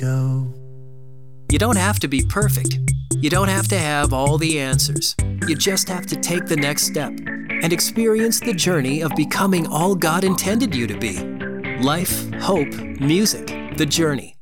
go. You don't have to be perfect. You don't have to have all the answers. You just have to take the next step and experience the journey of becoming all God intended you to be. Life, hope, music, the journey.